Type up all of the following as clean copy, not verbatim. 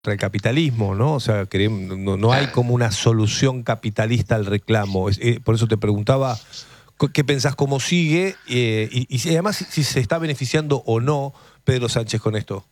el capitalismo, ¿no? O sea, no hay como una solución capitalista al reclamo. Por eso te preguntaba qué pensás, cómo sigue, y además si se está beneficiando o no Pedro Sánchez con esto.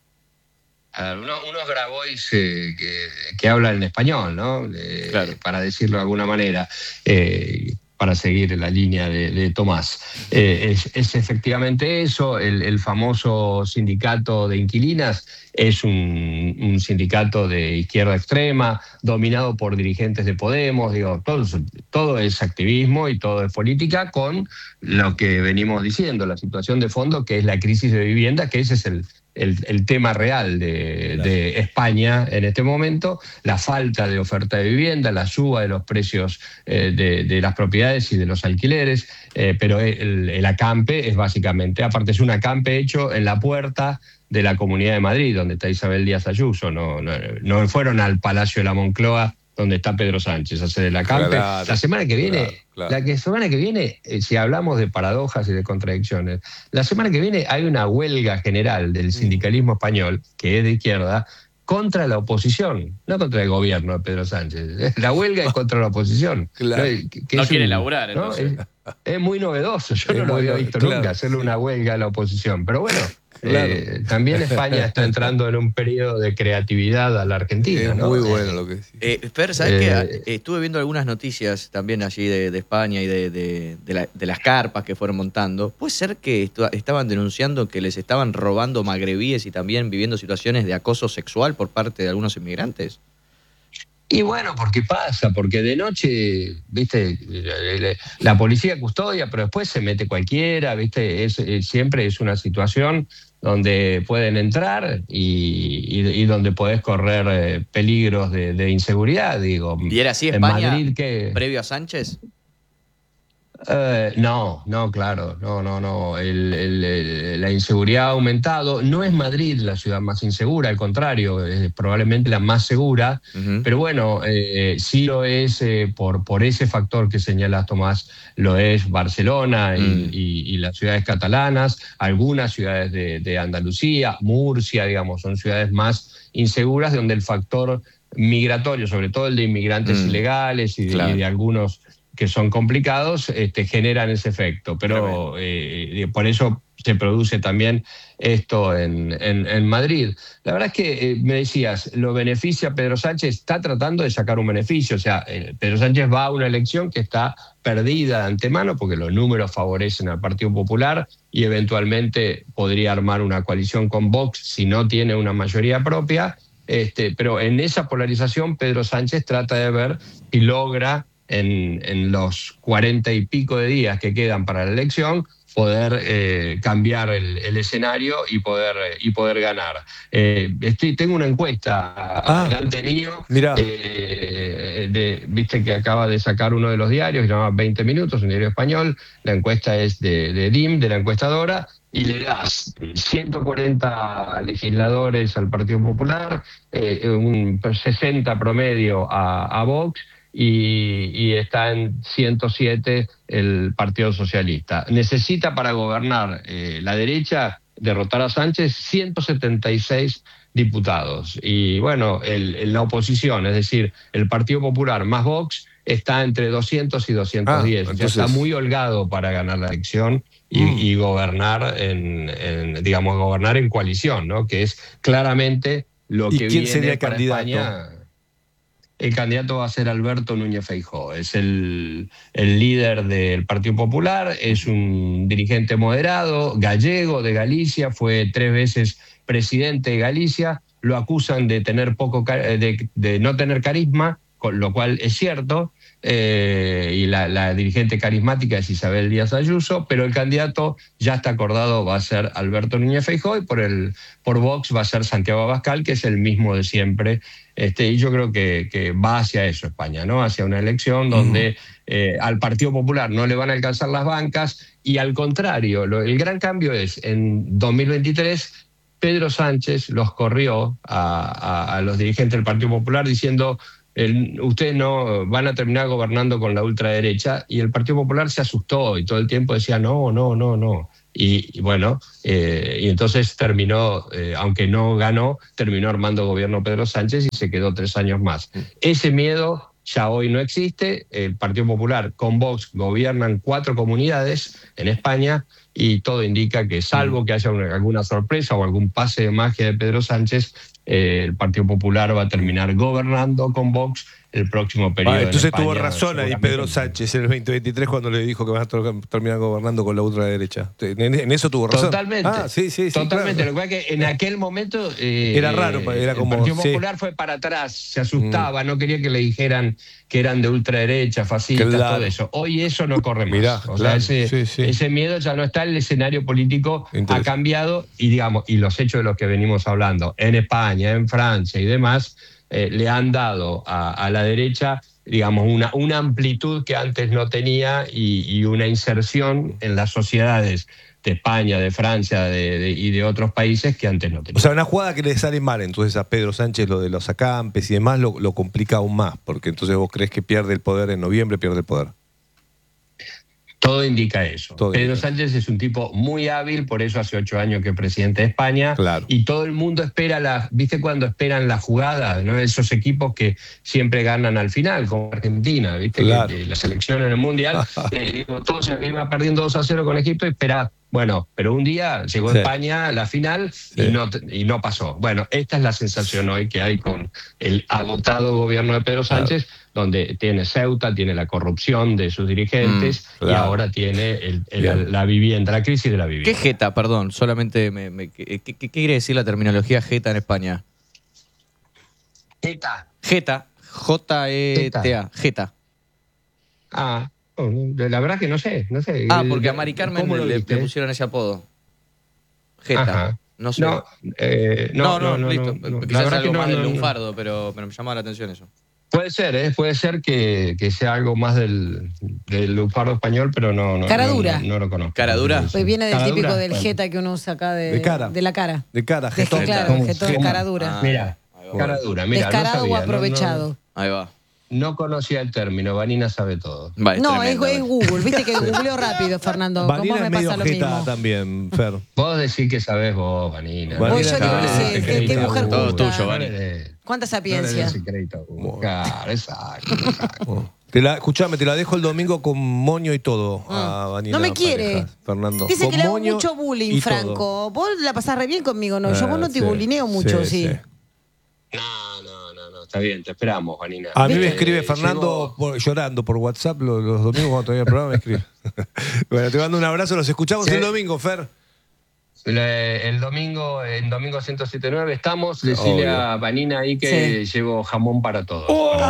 Unos Grabois que hablan en español, ¿no? Claro. Para decirlo de alguna manera, para seguir la línea de Tomás. Es efectivamente eso. El famoso sindicato de inquilinas es un sindicato de izquierda extrema, dominado por dirigentes de Podemos. Digo, todo es activismo y todo es política, con lo que venimos diciendo, la situación de fondo, que es la crisis de vivienda, que ese es el tema real de España en este momento, la falta de oferta de vivienda, la suba de los precios de las propiedades y de los alquileres, pero el acampe es básicamente, aparte es un acampe hecho en la puerta de la Comunidad de Madrid, donde está Isabel Díaz Ayuso, no fueron al Palacio de la Moncloa, donde está Pedro Sánchez, hacer el acampe. Claro, la semana que viene, claro. La semana que viene, si hablamos de paradojas y de contradicciones, la semana que viene hay una huelga general del sindicalismo español, que es de izquierda, contra la oposición, no contra el gobierno de Pedro Sánchez. La huelga es contra la oposición. Claro. No quiere laburar, entonces. Es muy novedoso, yo no lo había visto nunca, hacerle una huelga a la oposición, pero bueno. Claro. También España está entrando en un periodo de creatividad a la Argentina, Es ¿no? muy bueno lo que decís. Fer, ¿sabés qué? Estuve viendo algunas noticias también allí de España y de las carpas que fueron montando. ¿Puede ser que estaban denunciando que les estaban robando magrebíes y también viviendo situaciones de acoso sexual por parte de algunos inmigrantes? Y bueno, porque pasa, porque de noche, viste, la policía custodia, pero después se mete cualquiera, viste, siempre es una situación donde pueden entrar y donde podés correr peligros de inseguridad, digo. ¿Y era así en España Madrid, previo a Sánchez? No, claro, no. La inseguridad ha aumentado. No es Madrid la ciudad más insegura, al contrario, es probablemente la más segura, pero bueno, sí lo es por ese factor que señalas, Tomás, lo es Barcelona y las ciudades catalanas, algunas ciudades de Andalucía, Murcia, digamos, son ciudades más inseguras donde el factor migratorio, sobre todo el de inmigrantes ilegales y de algunos que son complicados, generan ese efecto. Pero por eso se produce también esto en Madrid. La verdad es que me decías, lo beneficia Pedro Sánchez, está tratando de sacar un beneficio. O sea, Pedro Sánchez va a una elección que está perdida de antemano porque los números favorecen al Partido Popular y eventualmente podría armar una coalición con Vox si no tiene una mayoría propia. Pero en esa polarización Pedro Sánchez trata de ver si logra en los 40 y pico de días que quedan para la elección, poder cambiar el escenario y poder ganar. Tengo una encuesta delante mío, viste que acaba de sacar uno de los diarios, que se llama 20 Minutos, un diario español. La encuesta es de DIM, de la encuestadora, y le das 140 legisladores al Partido Popular, un 60 promedio a Vox, y está en 107 el Partido Socialista. Necesita para gobernar la derecha, derrotar a Sánchez, 176 diputados. Y bueno, la oposición, es decir, el Partido Popular más Vox, está entre 200 y 210. Entonces, ya está muy holgado para ganar la elección y gobernar gobernar en coalición, ¿no? Que es claramente lo que viene sería el para candidato? España. El candidato va a ser Alberto Núñez Feijóo. Es el líder del Partido Popular, es un dirigente moderado, gallego de Galicia, fue 3 veces presidente de Galicia. Lo acusan de tener de no tener carisma, con lo cual es cierto, y la dirigente carismática es Isabel Díaz Ayuso, pero el candidato ya está acordado, va a ser Alberto Núñez Feijóo, y por Vox va a ser Santiago Abascal, que es el mismo de siempre. Y yo creo que va hacia eso España, ¿no? Hacia una elección donde al Partido Popular no le van a alcanzar las bancas, y al contrario, el gran cambio es, en 2023, Pedro Sánchez los corrió a los dirigentes del Partido Popular diciendo: ustedes no van a terminar gobernando con la ultraderecha, y el Partido Popular se asustó y todo el tiempo decía no, Y bueno, y entonces terminó, aunque no ganó, terminó armando gobierno Pedro Sánchez y se quedó 3 años más. Ese miedo ya hoy no existe. El Partido Popular con Vox gobiernan 4 comunidades en España y todo indica que, salvo que haya alguna sorpresa o algún pase de magia de Pedro Sánchez, el Partido Popular va a terminar gobernando con Vox el próximo periodo. Entonces en España, tuvo razón ahí Pedro Sánchez en el 2023 cuando le dijo que van a terminar gobernando con la ultraderecha. En eso tuvo razón. Totalmente. Sí, totalmente. claro. Lo que pasa es que en aquel momento era raro, era como, el Partido Popular fue para atrás, se asustaba, no quería que le dijeran que eran de ultraderecha, fascistas, claro. todo eso. Hoy eso no corre más. Mirá, o claro, sea, ese miedo ya no está, el escenario político ha cambiado y los hechos de los que venimos hablando en España, en Francia y demás, le han dado a la derecha, digamos, una amplitud que antes no tenía y una inserción en las sociedades de España, de Francia y de otros países que antes no tenía. O sea, una jugada que le sale mal entonces a Pedro Sánchez, lo de los acampes y demás, lo complica aún más, porque entonces vos crees que pierde el poder en noviembre, pierde el poder. Todo indica eso. Pedro Sánchez es un tipo muy hábil, por eso hace 8 años que es presidente de España. Claro. Y todo el mundo espera ¿viste cuando esperan la jugada? ¿No? Esos equipos que siempre ganan al final, como Argentina, ¿viste? Claro. Que la selección en el Mundial, todos se iban perdiendo 2-0 con Egipto y esperá. Bueno, pero un día llegó España a la final y no pasó. Bueno, esta es la sensación hoy que hay con el agotado gobierno de Pedro Sánchez, donde tiene Ceuta, tiene la corrupción de sus dirigentes y ahora tiene la vivienda, la crisis de la vivienda. ¿Qué jeta, perdón? Solamente ¿qué quiere decir la terminología jeta en España? Jeta. Jeta. J-E-T-A. Jeta. La verdad que no sé. Porque a Mari Carmen le pusieron ese apodo. Jeta. Ajá. No sé. No, listo. No. Quizás es algo más del lunfardo, pero me llamaba la atención eso. Puede ser que sea algo más del lunfardo español, pero no. Caradura. No lo conozco. ¿Caradura? Pues viene del Caradura, típico del jeta que uno usa acá de cara. de la cara. De cara, Es que, jetón. claro, jetón, caradura. Mira, caradura. Mira, Descarado no o sabía, aprovechado. Ahí va. No conocía el término, Vanina sabe todo. No, es Google. Viste que googleo rápido, Fernando. ¿Cómo Vanina me es medio pasa lo jeta mismo? también, Fer. Vos decís que sabés vos, Vanina. Vanina, Yo digo, qué mujer Todo culta. tuyo, Vani. Cuánta No le sapiencia. des el crédito a Google. Claro, exacto. Escuchame, te la dejo el domingo con moño y todo a Vanina. No me quiere. Parejas, Fernando. Dice Con que le hago moño mucho bullying, y Franco. todo. Vos la pasás re bien conmigo, ¿no? Yo vos no te bulineo mucho, sí. No, está bien, te esperamos, Vanina. A mí me escribe Fernando llorando por WhatsApp los domingos cuando tenía el programa, me escribe. Bueno, te mando un abrazo, los escuchamos el domingo, Fer. El domingo, en Domingo 107.9 estamos. Decirle a Vanina ahí que llevo jamón para todos.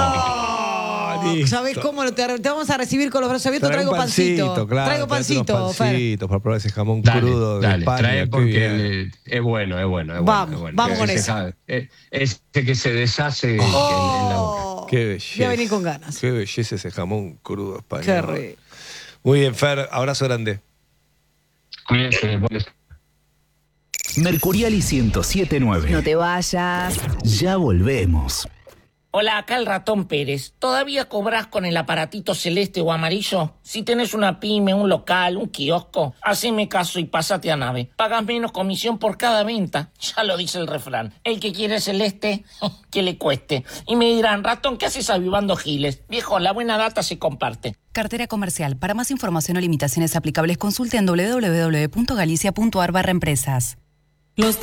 ¿Sabés cómo te vamos a recibir con los brazos abiertos? Traigo pancito. Claro, Traigo pancito, Fer. para probar ese jamón crudo de España. Trae porque es bueno. Vamos con eso. Ese que se deshace en la boca. Qué belleza. Voy a venir con ganas. Qué belleza ese jamón crudo español. Qué rico. Muy bien, Fer. Abrazo grande. Cuídense. Mercuriali 107.9. No te vayas. Ya volvemos. Hola, acá el Ratón Pérez. ¿Todavía cobrás con el aparatito celeste o amarillo? Si tenés una pyme, un local, un kiosco, haceme caso y pásate a Nave. Pagas menos comisión por cada venta. Ya lo dice el refrán. El que quiere celeste, que le cueste. Y me dirán, Ratón, ¿qué haces avivando giles? Viejo, la buena data se comparte. Cartera comercial. Para más información o limitaciones aplicables, consulte en www.galicia.ar/empresas.